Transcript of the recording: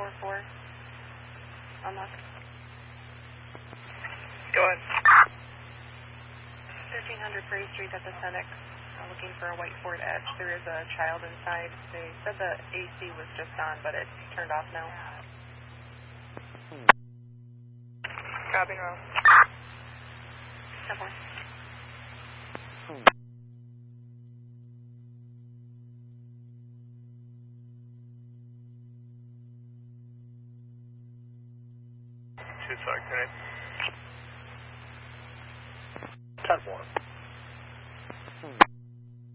444. Unlocked. Go ahead. 1300 Prairie Street at the Senex. Looking for a white Ford Edge. There is a child inside. They said the AC was just on, but it's turned off now. Copy, no. 10-4. Two, sorry, 10-4.